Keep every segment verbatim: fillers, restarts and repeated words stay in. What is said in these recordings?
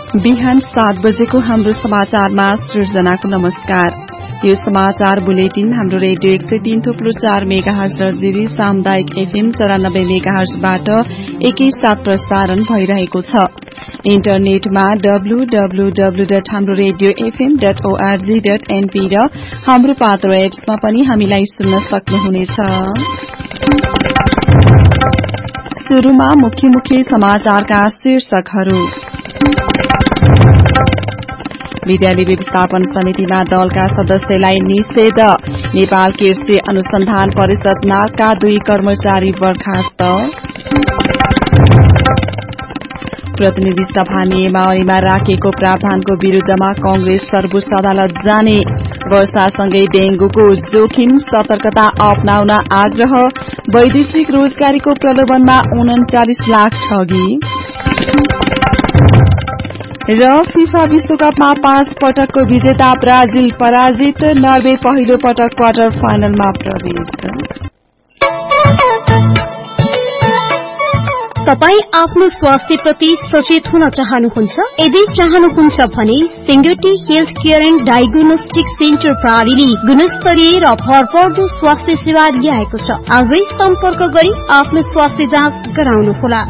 बिहान सात बजेको हाम्रो समाचारमा सृजनाको नमस्कार। यो समाचार बुलेटिन हाम्रो रेडियो एक सय तीन थुप्रो चार मेगाहर्ज र दिदी सामुदायिक एफएम चौरानब्बे मेगाहर्जबाट एकैसाथ प्रसारण भइरहेको छ। इन्टरनेटमा डब्लु डब्लु डब्लु डट हाम्रो radio FM dot ORG dot NP र हाम्रो पात्रो एप्समा पनि हामीलाई सुन्न सक्नुहुनेछ। शुरूमा मुख्य मुख्य समाचारका शीर्षकहरू। विद्यालय व्यवस्थापन समितिमा दलका सदस्यलाई निषेध। नेपाल कृषि अनुसन्धान परिषद नाकका दुई कर्मचारी बर्खास्त। प्रतिनिधि सभा नियमावलीमा राखिएको प्रावधानको विरूद्धमा कांग्रेस सर्वोच्च अदालत जाने। वर्षासँगै डेंगूको जोखिम, सतर्कता अपनाउन आग्रह। वैदेशिक रोजगारीको प्रलोभनमा उन्चालिस लाख ठगी। र फिफा विश्वकपमा पाँच पटकको विजेता ब्राजिल पराजित। नर्वे पहिलो पटक क्वार्टर फाइनलमा प्रवेश। तपाईँ आफ्नो स्वास्थ्यप्रति सचेत हुन चाहनुहुन्छ? यदि चाहनुहुन्छ भने Singati health care and diagnostic centre प्रणालीले गुणस्तरीय र भरपर्दो स्वास्थ्य सेवा ल्याएको छ। आजै सम्पर्क गरी आफ्नो स्वास्थ्य जाँच गराउनुहोला।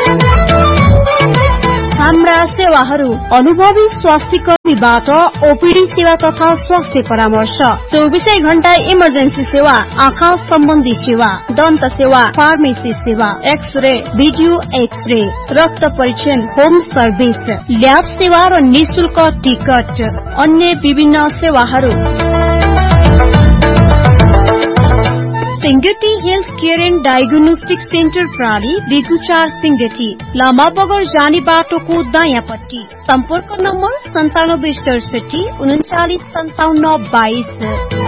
हाम्रा सेवाहरू: अनुभवी स्वास्थ्य कर्मीबाट ओपीडी सेवा तथा स्वास्थ्य परामर्श, चौबीसै घण्टा इमर्जेन्सी सेवा, आँखा सम्बन्धी सेवा, दन्त सेवा, फार्मेसी सेवा, एक्सरे, भिडियो एक्सरे, रक्त परीक्षण, होम सर्भिस, ल्याब सेवा र निशुल्क टिकट, अन्य विभिन्न सेवाहरू। Singati health care and diagnostic centre प्रणाली, बिगुचार सिंगटी, लामा बगर जाने बाटोको दायाँपट्टि। सम्पर्क नम्बर सन्तानब्बे सडसठी उन्चालिस सन्ताउन्न बाइस।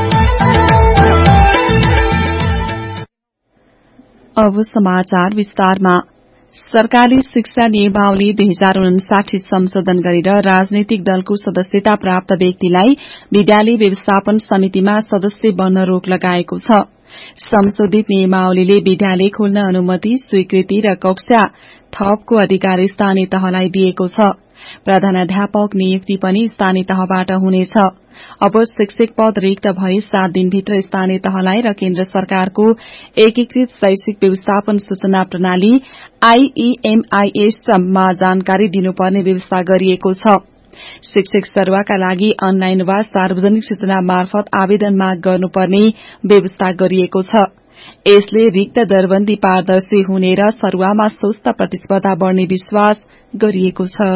अब समाचार विस्तारमा। सरकारले शिक्षा नियमावली दुई हजार उनासाठी संशोधन गरेर राजनैतिक दलको सदस्यता प्राप्त व्यक्तिलाई विद्यालय व्यवस्थापन समितिमा सदस्य बन्न रोक लगाएको छ। संशोधित नियमावलीले विद्यालय खोल्न अनुमति, स्वीकृति र कक्षा थपको अधिकार स्थानीय तहलाई दिएको छ। प्रधानाध्यापक नियुक्ति पनि स्थानीय तहबाट हुनेछ। अब शिक्षक पद रिक्त भए सात दिनभित्र स्थानीय तहलाई र केन्द्र सरकारको एकीकृत शैक्षिक व्यवस्थापन सूचना प्रणाली आईईएमआईएसमा जानकारी दिनुपर्ने व्यवस्था गरिएको छ। शिक्षक सरुवाका लागि अनलाइन वा सार्वजनिक सूचना मार्फत आवेदन माग गर्नुपर्ने व्यवस्था गरिएको छ। यसले रिक्त दरबन्दी पारदर्शी हुने र सरुवामा स्वस्थ प्रतिस्पर्धा बढ़ने विश्वास गरिएको छ।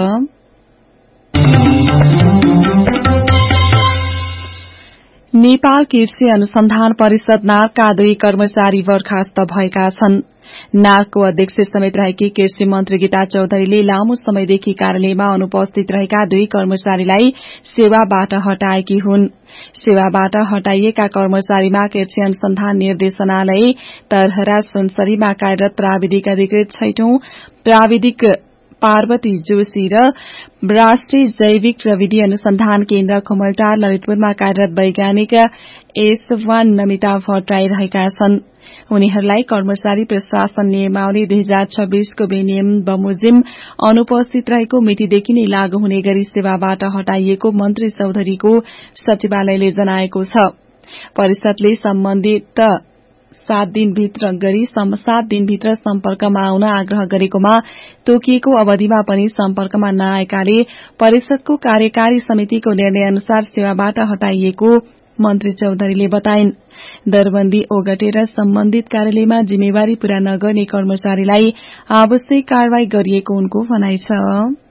नेपाल कृषि अनुसन्धान परिषद नाकका दुई कर्मचारी बर्खास्त भएका छन्। नाकको अध्यक्ष समेत रहेकी कृषि मन्त्री गीता चौधरीले लामो समयदेखि कार्यालयमा अनुपस्थित रहेका दुई कर्मचारीलाई सेवाबाट हटाएकी हुन्। सेवाबाट हटाइएका कर्मचारीमा कृषि अनुसन्धान निर्देशनालय तरहरा सुनसरीमा कार्यरत प्राविधिक अधिकृत छैटौं प्राविधिक पार्वती जोशी र राष्ट्रिय जैविक प्रविधि अनुसन्धान केन्द्र खुमलटार ललितपुरमा कार्यरत वैज्ञानिक एसवान नमिता भट्टराई रहेका छन्। उनीहरूलाई कर्मचारी प्रशासन नियमावली दुई हजार छब्बीसको विनियम बमोजिम अनुपस्थित रहेको मितिदेखि नै लागू हुने गरी सेवाबाट हटाइएको मन्त्री चौधरीको सचिवालयले जनाएको छ। परिषदले सम्बन्धित सात दिनभित्र गरी सात दिनभित्र सम्पर्कमा आउन आग्रह गरेकोमा तोकिएको अवधिमा पनि सम्पर्कमा नआएकाले परिषदको कार्यकारी समितिको निर्णय अनुसार सेवाबाट हटाइएको मन्त्री चौधरीले बताइन्। दरबन्दी ओगटेर सम्बन्धित कार्यालयमा जिम्मेवारी पूरा नगर्ने कर्मचारीलाई आवश्यक कार्यवाही गरिएको उनको भनाइ छ।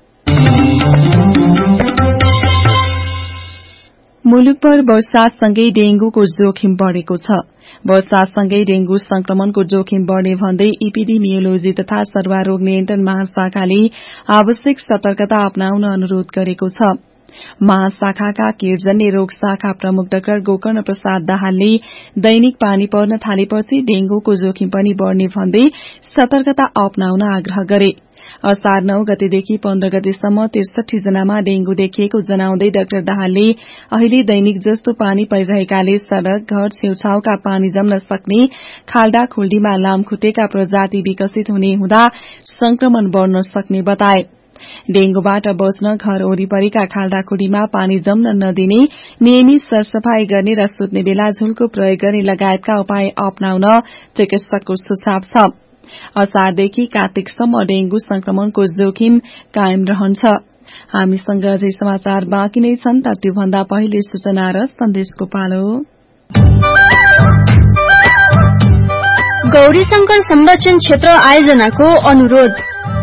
मुलुकभर वर्षासँगै डेंगूको जोखिम बढ़ेको छ। वर्षासँगै डेंगू संक्रमणको जोखिम बढ़ने भन्दै इपिडेमियोलोजी तथा सर्वारोग नियन्त्रण महाशाखाले आवश्यक सतर्कता अपनाउन अनुरोध गरेको छ। महाशाखाका कीटजन्य रोग शाखा प्रमुख डाक्टर गोकर्ण प्रसाद दाहालले दैनिक पानी पर्न थालेपछि डेंगूको जोखिम पनि बढ़ने भन्दै सतर्कता अपनाउन आग्रह गरे। असार नौ गतेदेखि पन्ध्र गतेसम्म त्रिसठी जनामा डेंगू देखिएको जनाउँदै डाक्टर दाहालले अहिले दैनिक जस्तो पानी परिरहेकाले सड़क घर छेउछाउका पानी जम्न सक्ने खाल्डा खुल्डीमा लामखुट्टेका प्रजाति विकसित हुने हुँदा संक्रमण बढ़न सक्ने बताए। डेंगूबाट बच्न घर वरिपरिका खाल्डाखुडीमा पानी जम्न नदिने, नियमित सरसफाई गर्ने र सुत्ने बेला झुलको प्रयोग गर्ने लगायतका उपाय अपनाउन चिकित्सकको सुझाव छ। असारदेखि कार्तिकसम्म डेंगू संक्रमणको जोखिम कायम रहन्छ। हामीसँग अझै समाचार बाँकी नै छन्, तर त्योभन्दा पहिले सूचना र सन्देशको पालो। गौरीशंकर संरक्षण क्षेत्र आयोजनाको अनुरोध।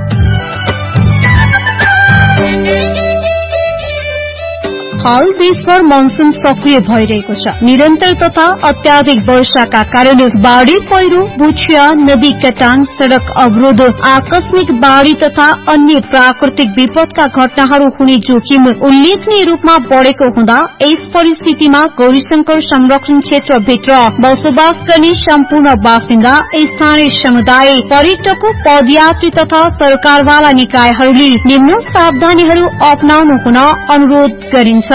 हाल देशभर मनसून सक्रिय भइरहेको छ। निरन्तर तथा अत्याधिक वर्षाका कारण बाढ़ी, पहिरो, भुचिया, नदी कटान, सड़क अवरोध, आकस्मिक बाढ़ी तथा अन्य प्राकृतिक विपदका घटनाहरू हुने जोखिम उल्लेखनीय रूपमा बढ़ेको हुँदा यस परिस्थितिमा गौरीशंकर संरक्षण क्षेत्रभित्र बसोबास गर्ने सम्पूर्ण बासिन्दा, स्थानीय समुदाय, पर्यटक, पदयात्री तथा सरकारवाला निकायहरूले निम्न सावधानीहरू अपनाउनु हुन अनुरोध गरिन्छ।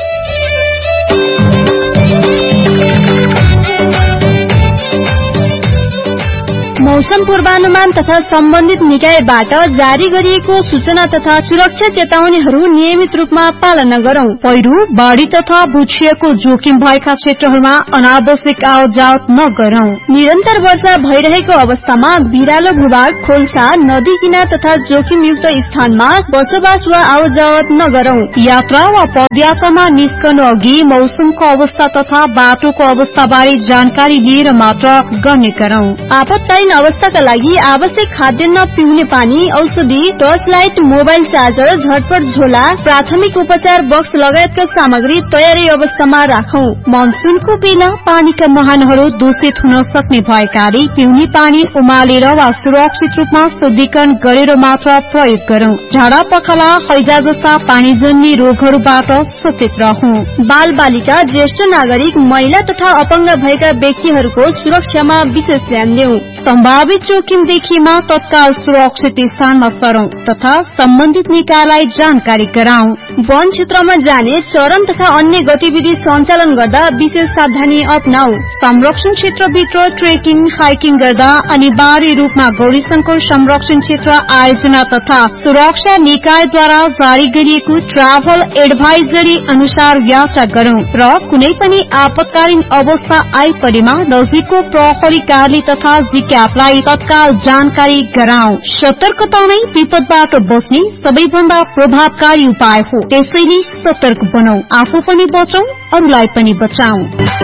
मौसम पूर्वानुमान तथा सम्बन्धित निकायबाट जारी गरिएको सूचना तथा सुरक्षा चेतावनीहरू नियमित रूपमा पालना गरौं। पहिरो, बाढ़ी तथा भूक्षयको जोखिम भएका क्षेत्रहरूमा अनावश्यक आवजावत नगरौं। निरन्तर वर्षा भइरहेको अवस्थामा बिरालो भूभाग, खोल्सा, नदी किनार तथा जोखिमयुक्त स्थानमा बसोबास वा आवजावत नगरौं। यात्रा वा पदयात्रामा निस्कनु अघि मौसमको अवस्था तथा बाटोको अवस्थाबारे जानकारी लिएर मात्र गर्ने गरौं। आपतकालीन अवस्थाका लागि आवश्यक खाद्यान्न, पिउने पानी, औषधि, टर्च लाइट, मोबाइल चार्जर, झटपट झोला, प्राथमिक उपचार बक्स लगायतका सामग्री तयारी अवस्थामा राखौं। मनसूनको बेला पानीका मुहानहरू दूषित हुन सक्ने भएकाले पिउने पानी उमालेर वा सुरक्षित रूपमा शुद्धिकरण गरेर मात्र प्रयोग गरौं। झाडा पखाला, हैजा जस्ता पानीजन्य रोगहरूबाट सचेत रहौं। बाल बालिका, ज्येष्ठ नागरिक, महिला तथा अपंग भएका व्यक्तिहरूको सुरक्षामा विशेष ध्यान देऊ। सम्भावित जोखिम देखिएमा तत्काल सुरक्षित स्थानमा सरौं तथा सम्बन्धित निकायलाई जानकारी गराउँ। वन क्षेत्रमा जाने, चरन तथा अन्य गतिविधि सञ्चालन गर्दा विशेष सावधानी अपनाऊ। संरक्षण क्षेत्रभित्र ट्रेकिङ, हाइकिङ गर्दा अनिवार्य रूपमा गौरीशंकर संरक्षण क्षेत्र आयोजना तथा सुरक्षा निकायद्वारा जारी गरिएको ट्राभल एडभाइजरी अनुसार यात्रा गरौं र कुनै पनि आपतकालीन अवस्था आइपरेमा नजिकको प्रहरी कार्यालय तथा जिक्यापलाई तत्काल जानकारी गराउँ। सतर्कता नै विपदबाट बच्ने सबैभन्दा प्रभावकारी उपाय हो, त्यसैले सतर्क बनौं, आफू पनि बचौं, अरूलाई पनि बचाऊ।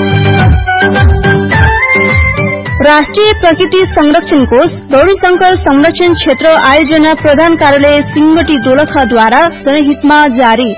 राष्ट्रिय प्रकृति संरक्षण कोष गौरीशंकर संरक्षण क्षेत्र आयोजना प्रधान कार्यालय सिंगटी दोलखाद्वारा जनहितमा जारी।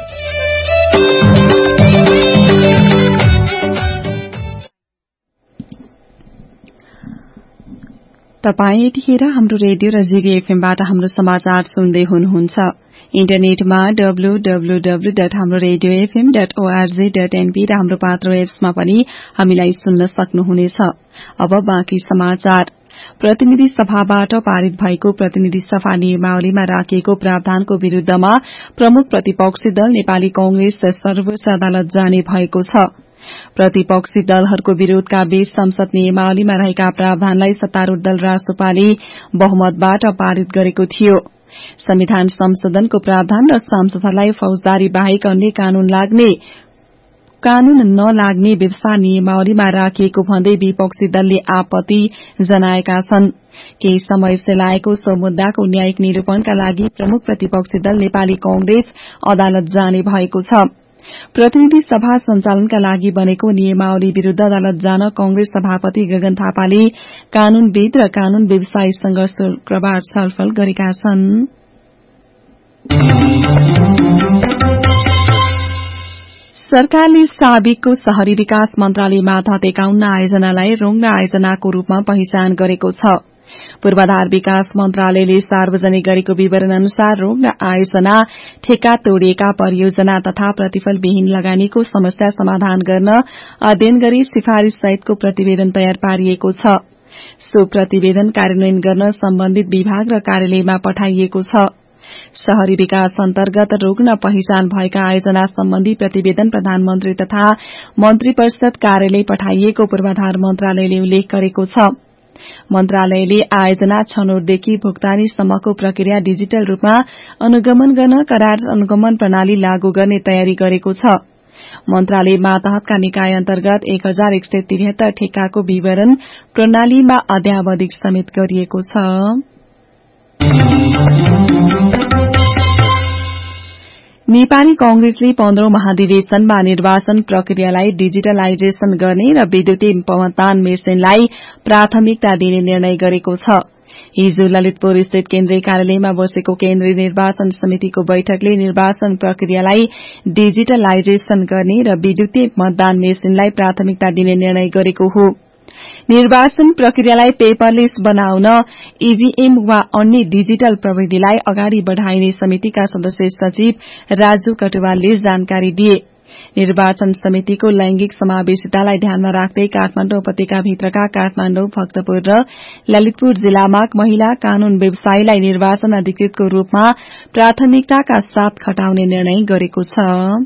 तपाई यतिखेर हाम्रो रेडियो र जिगे एफएमबाट हाम्रो समाचार सुन्दै हुनुहुन्छ। इन्टरनेटमा डब्लु डब्लु डब्लु डट हाम्रो radio FM dot ORG dot NP र हाम्रो पात्रो एप्समा पनि हामीलाई सुन्न सक्नुहुनेछ। अब बाँकी समाचार। प्रतिनिधि सभाबाट पारित भएको प्रतिनिधि सभा नियमावलीमा राखिएको प्रावधानको विरूद्धमा प्रमुख प्रतिपक्षी दल नेपाली कांग्रेस सर्वोच्च अदालत जाने भएको छ। प्रतिपक्षी दलहरूको विरोधका बीच संसद नियमावलीमा रहेका प्रावधानलाई सत्तारूढ़ दल रासोपाले बहुमतबाट पारित गरेको थियो। संविधान संशोधनको प्रावधान र सांसदहरूलाई फौजदारी बाहेक अन्य कानून लाग्ने कानून नलाग्ने व्यवस्था नियमावलीमा राखिएको भन्दै विपक्षी दलले आपत्ति जनाएका छन्। केही समय सेलाएको सो मुद्दाको न्यायिक निरूपणका लागि प्रमुख प्रतिपक्षी दल नेपाली कांग्रेस अदालत जाने भएको छ। प्रतिनिधि सभा सञ्चालनका लागि बनेको नियमावली विरूद्ध अदालत जान कांग्रेस सभापति गगन थापाले कानूनविद र कानून व्यवसायीसँग शुक्रबार छलफल गरेका छन्। सरकारले साबिकको शहरी विकास मन्त्रालय मार्फत एकाउन्न आयोजनालाई रोङ्ना आयोजनाको रूपमा पहिचान गरेको छ। पूर्वाधार विकास मन्त्रालयले सार्वजनिक गरेको विवरण अनुसार रोग आयोजना ठेक्का तोडिएका परियोजना तथा प्रतिफलविहीन लगानीको समस्या समाधान गर्न अध्ययन गरी सिफारिश सहितको प्रतिवेदन तयार पारिएको छ। सो प्रतिवेदन कार्यान्वयन गर्न सम्बन्धित विभाग र कार्यालयमा पठाइएको छ। शहरी विकास अन्तर्गत रोग्न पहिचान भएका आयोजना सम्बन्धी प्रतिवेदन प्रधानमन्त्री तथा मन्त्री परिषद कार्यालय पठाइएको पूर्वाधार मन्त्रालयले उल्लेख गरेको छ। मन्त्रालयले आयोजना छनौटदेखि भुक्तानीसम्मको प्रक्रिया डिजिटल रूपमा अनुगमन गर्न करार अनुगमन प्रणाली लागू गर्ने तयारी गरेको छ। मन्त्रालय मातहतका निकाय अन्तर्गत एक हजार एक सय त्रिहत्तर ठेक्काको विवरण प्रणालीमा अद्यावधिक समेत गरिएको छ। नेपाली कांग्रेसले पन्ध्रौं महाधिवेशनमा निर्वाचन प्रक्रियालाई डिजिटलाइजेशन गर्ने र विद्युतीय मतदान मेसिनलाई प्राथमिकता दिने निर्णय गरेको छ। हिजो ललितपुर स्थित केन्द्रीय कार्यालयमा बसेको केन्द्रीय निर्वाचन समितिको बैठकले निर्वाचन प्रक्रियालाई डिजिटलाइजेशन गर्ने र विद्युतीय मतदान मेसिनलाई प्राथमिकता दिने निर्णय गरेको हो। निर्वाचन प्रक्रियालाई पेपरलेस बनाउन ईभीएम वा अन्य डिजिटल प्रविधिलाई अगाडि बढ़ाइने समितिका सदस्य सचिव राजु कटुवालले जानकारी दिए। निर्वाचन समितिको लैंगिक समावेशितालाई ध्यानमा राख्दै काठमाडौँ उपत्यकाभित्रका काठमाडौँ, भक्तपुर र ललितपुर जिल्लामा महिला कानून व्यवसायीलाई निर्वाचन अधिकृतको रूपमा प्राथमिकताका साथ खटाउने निर्णय गरेको छ।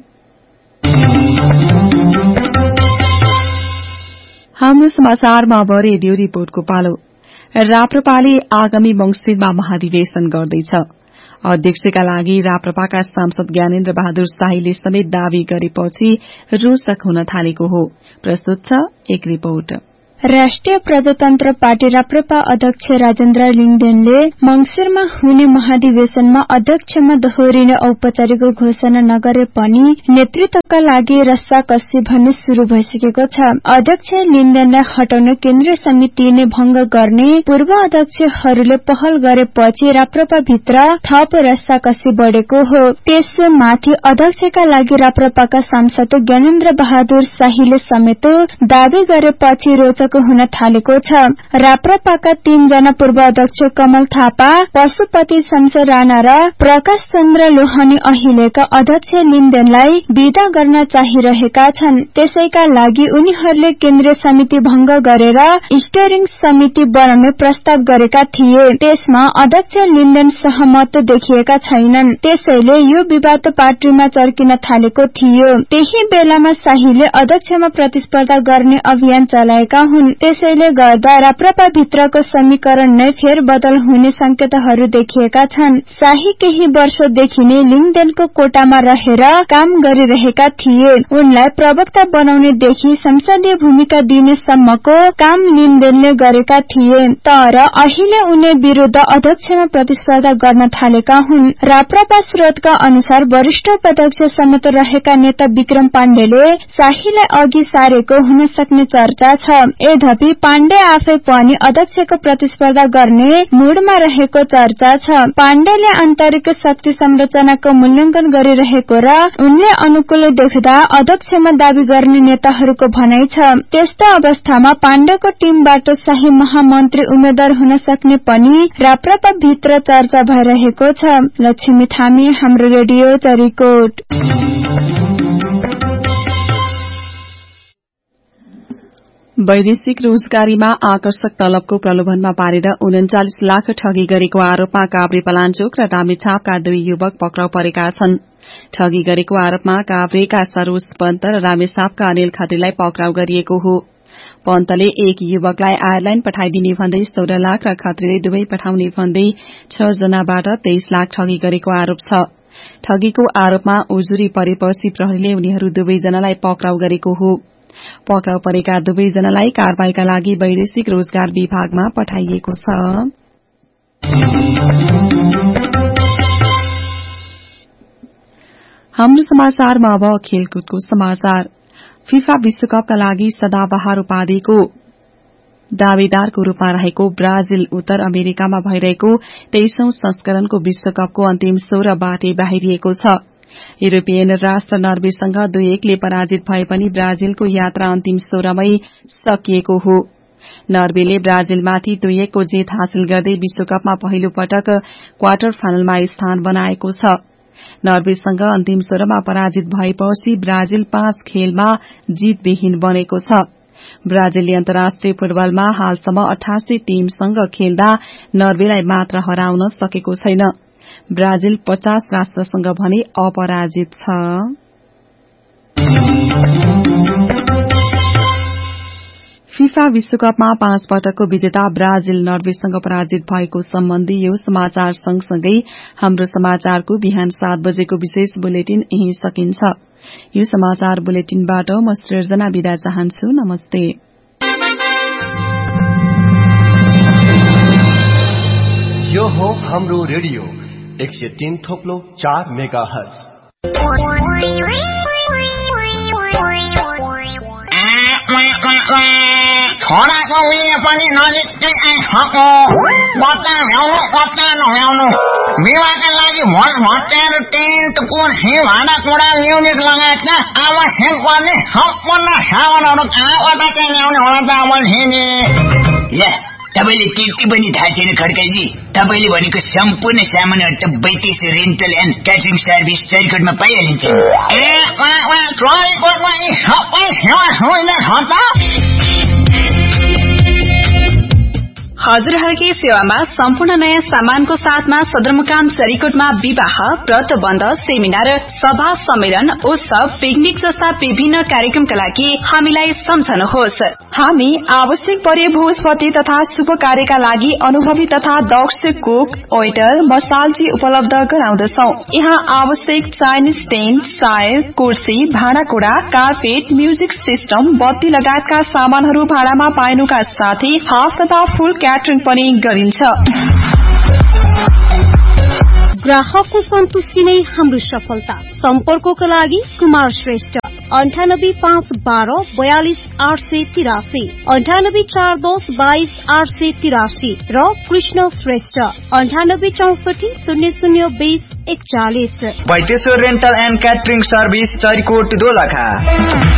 हाम्रो समाचारमा अब रेडियो रिपोर्टको पालो। राप्रपाले आगामी मंसिरमा महाधिवेशन गर्दैछ। अध्यक्षका लागि राप्रपाका सांसद ज्ञानेन्द्र बहादुर शाहीले समेत दावी गरेपछि रोचक हुन थालेको हो। प्रस्तुत छ एक रिपोर्ट। राष्ट्रिय प्रजातन्त्र पार्टी राप्रपा अध्यक्ष राजेन्द्र लिङदेनले मंसिरमा हुने महाधिवेशनमा अध्यक्षमा दोहोरिने औपचारिक घोषणा नगरे पनि नेतृत्वका लागि रस्साकस्सी भन्ने शुरू भइसकेको छ। अध्यक्ष लिङदेनलाई हटाउने केन्द्रीय समितिले भंग गर्ने पूर्व अध्यक्षहरूले पहल गरेपछि राप्रपा भित्र थप रस्साकस्सी बढ़ेको हो। त्यसमाथि अध्यक्षका लागि राप्रपाका सांसद ज्ञानेन्द्र बहादुर शाहीले समेत दावी गरेपछि रोचक हुन थालेको छ। राप्रपाका तीनजना पूर्व अध्यक्ष कमल थापा, पशुपति शमशेर राणा र प्रकाश चन्द्र लोहानी अहिलेका अध्यक्ष लिङदेनलाई विदा गर्न चाहिरहेका छन्। त्यसैका लागि उनीहरूले केन्द्रीय समिति भंग गरेर स्टीयरिङ समिति बनाउने प्रस्ताव गरेका थिए। त्यसमा अध्यक्ष लिङदेन सहमत देखिएका छैनन्। त्यसैले यो विवाद पार्टीमा चर्किन थालेको थियो। त्यही बेलामा शाहीले अध्यक्षमा प्रतिस्पर्धा गर्ने अभियान चलाएका हुन्। त्यसैले गर्दा राप्रपा भित्रको समीकरण नै फेरबदल हुने संकेतहरू देखिएका छन्। शाही केही वर्षदेखि नै लिङदेनको कोटामा रहेर काम गरिरहेका थिए। उनलाई प्रवक्ता बनाउनेदेखि संसदीय भूमिका दिनेसम्मको काम लिङदेनले गरेका थिए। तर अहिले उनी विरूद्ध अध्यक्षमा प्रतिस्पर्धा गर्न थालेका हुन्। राप्रपा स्रोतका अनुसार वरिष्ठ उपाध्यक्ष समेत रहेका नेता विक्रम पाण्डेले शाहीलाई अघि सारेको हुन सक्ने चर्चा छ। यद्यपि पाण्डे आफै पनि अध्यक्षको प्रतिस्पर्धा गर्ने मूडमा रहेको चर्चा छ। पाण्डेले आन्तरिक शक्ति संरचनाको मूल्याङ्कन गरिरहेको र उनले अनुकूल देख्दा अध्यक्षमा दावी गर्ने नेताहरूको भनाइ छ। त्यस्तो अवस्थामा पाण्डेको टिमबाट शाही महामन्त्री उम्मेद्वार हुन सक्ने पनि राप्रपा भित्र चर्चा भइरहेको छ। लक्ष्मी थामी, हाम्रो रेडियो चरीकोट। वैदेशिक रोजगारीमा आकर्षक तलबको प्रलोभनमा पारेर उन्चालिस लाख ठगी गरेको आरोपमा काभ्रे पलाञ्चोक र रामेछापका दुई युवक पक्राउ परेका छन्। ठगी गरेको आरोपमा काभ्रेका सरोज पन्त र रामेछापका अनिल खत्रीलाई पक्राउ गरिएको हो। पन्तले एक युवकलाई आयरल्याण्ड पठाइदिने भन्दै सोह्र लाख र खत्रीले दुवै पठाउने भन्दै छ जनाबाट तेइस लाख ठगी गरेको आरोप छ। ठगीको आरोपमा उजुरी परेपछि प्रहरीले उनीहरू दुवैजनालाई पक्राउ गरेको हो। पक्राउ परेका दुवैजनालाई कारवाहीका लागि वैदेशिक रोजगार विभागमा पठाइएको छ। हाम्रो समाचारमा अब खेलकुदको समाचार। फिफा विश्वकपका लागि सदाबहार उपाधिको दावेदारको रूपमा रहेको ब्राजिल उत्तर अमेरिकामा भइरहेको तेइसौं संस्करणको विश्वकपको अन्तिम सोह्र बाटे बाहिरिएको छ। युरोपियन राष्ट्र नर्वेसँग दुई एकले पराजित भए पनि ब्राजिलको यात्रा अन्तिम सोह्रमै सकिएको हो। नर्वेले ब्राजिलमाथि दुई एकको जित हासिल गर्दै विश्वकपमा पहिलो पटक क्वार्टर फाइनलमा स्थान बनाएको छ। नर्वेसँग अन्तिम सोह्रमा पराजित भएपछि ब्राजिल पाँच खेलमा जितविहीन बनेको छ। ब्राजिलले अन्तर्राष्ट्रिय फुटबलमा हालसम्म अठासी टीमसँग खेल्दा नर्वेलाई मात्र हराउन सकेको छैन। ब्राजिल पचास राष्ट्रसँग भने अपराजित छ। फिफा विश्वकपमा पाँच पटकको विजेता ब्राजिल नर्वेसँग पराजित भएको सम्बन्धी यो समाचार सँगसँगै हाम्रो समाचारको बिहान सात बजेको विशेष बुलेटिन यही सकिन्छ। यो समाचार बुलेटिनबाट म सृजना बिदा चाहन्छु। नमस्ते। यो हो हाम्रो रेडियो एक सय तीन थोप्लो चार मेगा हर्ज। छोराको उयो पनि नजिकै आइसक्यो। बच्चा भ्याउनु बच्चा नभ्याउनु विवाहका लागि भोट भट्टाएर टेन्ट कुर्सी भाँडाकुँडा म्युजिक लगायतका आवश्यक पर्ने सम्पूर्ण सामानहरू कहाँबाट चाहिँ ल्याउने होला त अमलसिंहजी? या तपाईले त्यति पनि थाहा छैन खड्काजी? तपाईले भनेको सम्पूर्ण सामानहरू त बैतेस रेन्टल एन्ड क्याटरिङ सर्भिस चरीकोटमा पाइहालिन्छ। ए चरीकोटमा यी सबै सेवा सुविधा छ त? हजुरहरूकै सेवामा सम्पूर्ण नयाँ सामानको साथमा सदरमुकाम चरीकोटमा विवाह, व्रतबन्ध, सेमिनार, सभा, सम्मेलन, उत्सव, पिकनिक जस्ता विभिन्न कार्यक्रमका लागि हामीलाई सम्झनुहोस्। हामी आवश्यक परे भोजपति तथा शुभ कार्यका लागि अनुभवी तथा दक्ष कुक, वेटर, मसालजी उपलब्ध गराउँदछौ। यहाँ आवश्यक चाइनिज टेन्ट, चायर, कुर्सी, भाँडाकुँडा, कार्पेट, म्युजिक सिस्टम, बत्ती लगायतका सामानहरू भाडामा पाइनुका साथै हाफ तथा फुल क्याटरिङ पनि गरिन्छ। ग्राहकको सन्तुष्टि नै हाम्रो सफलता। सम्पर्कको लागि कुमार श्रेष्ठ अन्ठानब्बे पाँच बाह्र बयालिस आठ सय तिरासी, अन्ठानब्बे चार दस बाइस आठ सय तिरासी र कृष्ण श्रेष्ठ अन्ठानब्बे चौसठी शून्य शून्य बीस एकचालिस। Baiteshwar rental and catering service Charikot Dolakha.